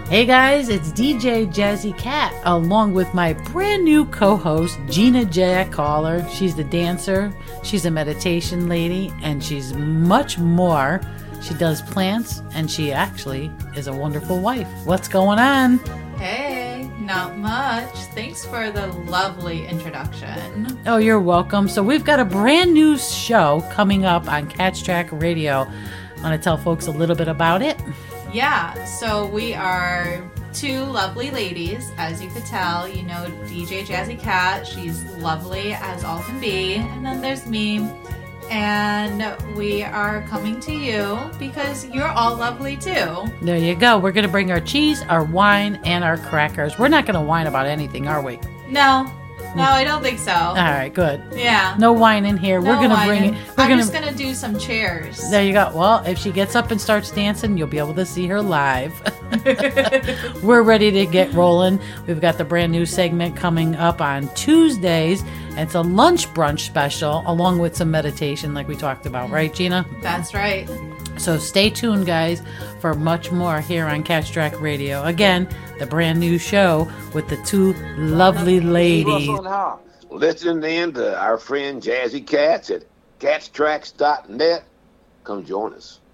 Hey guys, it's DJ Jazzy Cat, along with my brand new co-host, Gina Jack Caller. She's the dancer, she's a meditation lady, and she's much more. She does plants, and she actually is a wonderful wife. What's going on? Hey, not much. Thanks for the lovely introduction. Oh, you're welcome. So we've got a brand new show coming up on Catch Track Radio. Want to tell folks a little bit about it? Yeah, so we are two lovely ladies, as you could tell. You know, DJ Jazzy Cat, she's lovely as all can be. And then there's me. And we are coming to you because you're all lovely too. There you go. We're going to bring our cheese, our wine, and our crackers. We're not going to whine about anything, are we? No, I don't think so. All right, good. Yeah. No wine in here. No We're going to whining. bring it. I'm just going to do some chairs. There you go. Well, if she gets up and starts dancing, you'll be able to see her live. We're ready to get rolling. We've got the brand new segment coming up on Tuesdays. It's a lunch brunch special along with some meditation like we talked about, right, Gina? That's right. So stay tuned, guys, for much more here on Catch Track Radio. Again, the brand new show with the two lovely ladies. Listen in to our friend Jazzy Cats at catchtracks.net. Come join us.